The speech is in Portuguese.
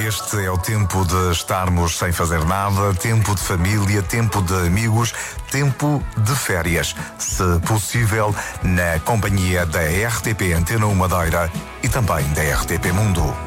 Este é o tempo de estarmos sem fazer nada, tempo de família, tempo de amigos, tempo de férias. Se possível, na companhia da RTP Antena 1 Madeira e também da RTP Mundo.